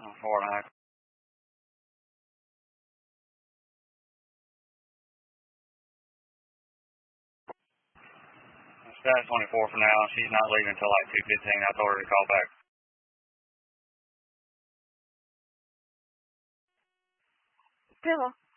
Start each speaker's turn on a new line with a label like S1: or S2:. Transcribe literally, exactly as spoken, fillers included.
S1: Uh, four and a half. Status twenty-four for now. She's not leaving until like two fifteen. I told her to call back.
S2: Still.